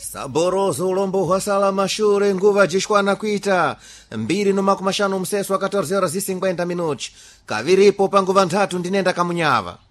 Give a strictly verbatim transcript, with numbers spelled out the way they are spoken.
saboroso ulombo hwasala mashure nguva jishkwana kuita mbiri no makumi mashanu mseso wa catorze horas e cinquenta minutos kaviripo panguva nthatu ndinenda kamunyava